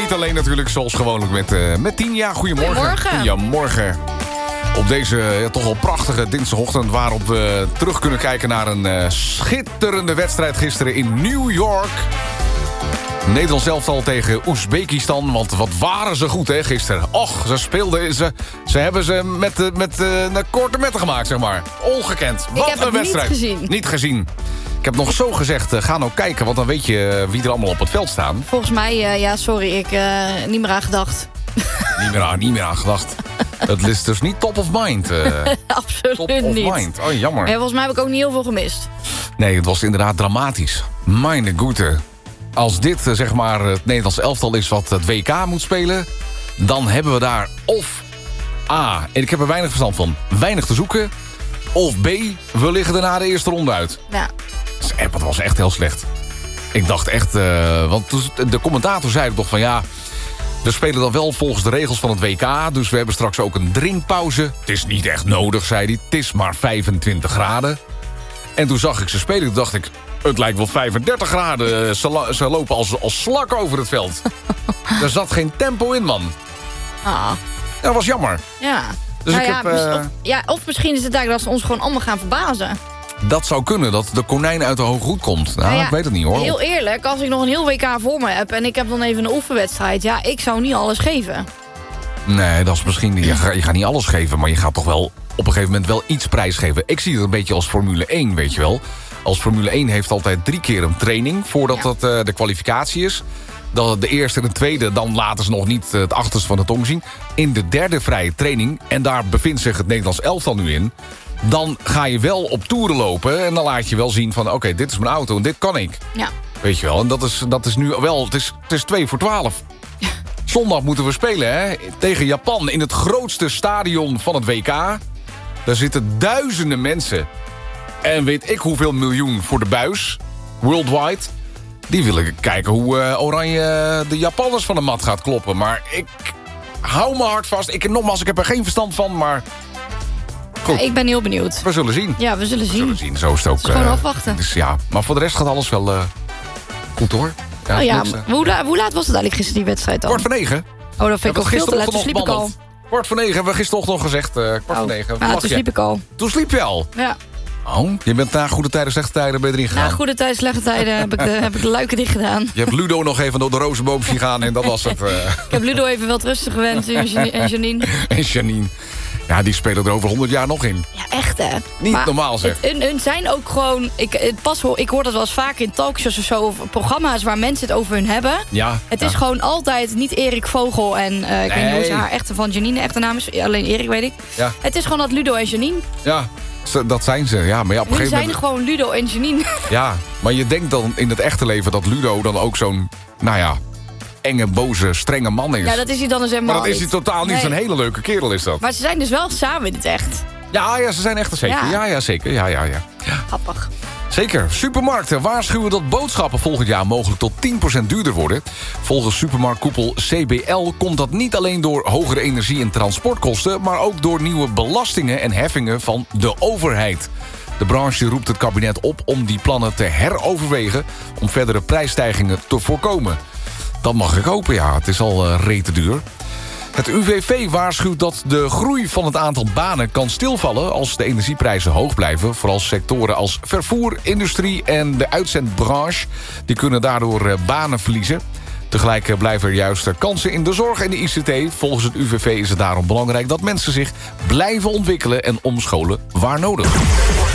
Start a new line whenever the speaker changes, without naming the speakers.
niet alleen natuurlijk, zoals gewoonlijk met Tien. Ja, goedemorgen. Goedemorgen. Op deze toch wel prachtige dinsdagochtend... waarop we terug kunnen kijken naar een schitterende wedstrijd gisteren in New York. Nederlands elftal tegen Oezbekistan. Want wat waren ze goed, hè, gisteren. Och, ze speelden... Ze hebben ze met korte metten gemaakt, zeg maar. Ongekend. Wat een wedstrijd. Niet gezien. Ik heb nog zo gezegd, ga nou kijken... want dan weet je wie er allemaal op het veld staan.
Volgens mij, ik niet meer aan gedacht.
Niet meer aan gedacht. Het is dus niet top of mind.
Absoluut
top of
niet.
Mind. Oh, jammer.
Ja, volgens mij heb ik ook niet heel veel gemist.
Nee, het was inderdaad dramatisch. Meine Güte. Als dit zeg maar het Nederlands elftal is wat het WK moet spelen... dan hebben we daar of A, en ik heb er weinig verstand van... weinig te zoeken, of B, we liggen er na de eerste ronde uit.
Ja.
Dat was echt heel slecht. Ik dacht echt... want de commentator zei toch van ja... we spelen dan wel volgens de regels van het WK... dus we hebben straks ook een drinkpauze. Het is niet echt nodig, zei hij. Het is maar 25 graden. En toen zag ik ze spelen, toen dacht ik... het lijkt wel 35 graden. Ze lopen als slak over het veld. Er zat geen tempo in, man.
Ah.
Dat was jammer.
Ja.
Dus
of misschien is het eigenlijk dat ze ons gewoon allemaal gaan verbazen.
Dat zou kunnen, dat de konijn uit de hoge hoed komt. Nou, ik weet het niet, hoor.
Heel eerlijk, als ik nog een heel WK voor me heb... en ik heb dan even een oefenwedstrijd... ja, ik zou niet alles geven.
Nee, dat is misschien... Je gaat niet alles geven, maar je gaat toch wel... op een gegeven moment wel iets prijsgeven. Ik zie het een beetje als Formule 1, weet je wel. Als Formule 1 heeft altijd 3 keer een training... voordat dat de kwalificatie is. Dan de eerste en de tweede, dan laten ze nog niet het achterste van de tong zien. In de derde vrije training, en daar bevindt zich het Nederlands elftal nu in... dan ga je wel op toeren lopen... en dan laat je wel zien van... oké, dit is mijn auto en dit kan ik.
Ja.
Weet je wel, en dat is nu wel... het is 2:12. Zondag moeten we spelen, hè? Tegen Japan in het grootste stadion van het WK. Daar zitten duizenden mensen. En weet ik hoeveel miljoen voor de buis. Worldwide. Die willen kijken hoe Oranje de Japanners van de mat gaat kloppen. Maar ik hou me hard vast. Ik heb er geen verstand van, maar... goed.
Ja, ik ben heel benieuwd.
We zullen zien.
Ja, we zullen zien.
Zo is het ook.
Het is gewoon afwachten.
Dus ja, maar voor de rest gaat alles wel goed, hoor. Ja,
hoe laat was het eigenlijk gisteren, die wedstrijd dan?
8:45.
Oh, dat vind ik ook veel te laat. Toen sliep ik al. 8:45
hebben we gisteren nog gezegd. 8:45.
Ja, toen sliep ik al.
Toen sliep je al?
Ja.
Oh, je bent na goede tijden, slechte tijden ben je erin gegaan?
Na goede tijden, slechte tijden heb ik de luiken dicht gedaan.
Je hebt Ludo nog even door de rozenboom zien gaan en dat was het.
Ik heb Ludo even wel rustig gewend en Janine.
En Janine. Ja, die spelen er over 100 jaar nog in.
Ja, echt hè.
Niet normaal zeg.
Hun zijn ook gewoon... Ik hoor dat wel eens vaak in talkshows of zo... of programma's waar mensen het over hun hebben.
Ja.
Het is gewoon altijd niet Erik Vogel en... ik weet niet hoe ze haar van Janine echte naam is. Alleen Erik weet ik. Ja. Het is gewoon dat Ludo en Janine.
Ja, dat zijn ze. Ja, maar ja, op een gegeven moment...
zijn gewoon Ludo en Janine.
Ja, maar je denkt dan in het echte leven dat Ludo dan ook zo'n... nou ja, enge, boze, strenge man is.
Ja, dat is hij dan eens helemaal.
Maar dat is hij totaal niet. Zo'n hele leuke kerel is dat.
Maar ze zijn dus wel samen in het echt.
Ja, ze zijn echt zeker. Ja, zeker. Ja.
Grappig.
Zeker. Supermarkten waarschuwen dat boodschappen volgend jaar mogelijk tot 10% duurder worden. Volgens supermarktkoepel CBL komt dat niet alleen door hogere energie- en transportkosten, maar ook door nieuwe belastingen en heffingen van de overheid. De branche roept het kabinet op om die plannen te heroverwegen om verdere prijsstijgingen te voorkomen. Dat mag ik hopen, ja. Het is al rete duur. Het UWV waarschuwt dat de groei van het aantal banen kan stilvallen als de energieprijzen hoog blijven. Vooral sectoren als vervoer, industrie en de uitzendbranche. Die kunnen daardoor banen verliezen. Tegelijk blijven er juist kansen in de zorg en de ICT. Volgens het UWV is het daarom belangrijk dat mensen zich blijven ontwikkelen en omscholen waar nodig.